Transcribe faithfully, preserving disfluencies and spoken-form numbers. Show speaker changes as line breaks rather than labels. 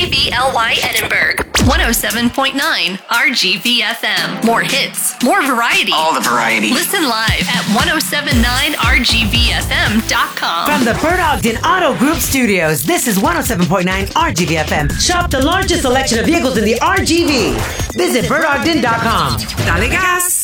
V L Y Edinburgh. one oh seven point nine R G V F M. More hits, more variety.
All the variety.
Listen live at ten seventy-nine R G V F M dot com.
From the Bert Ogden Auto Group Studios, this is one oh seven point nine R G V F M. Shop the largest selection of vehicles in the R G V. Visit bert ogden dot com. Dale gas.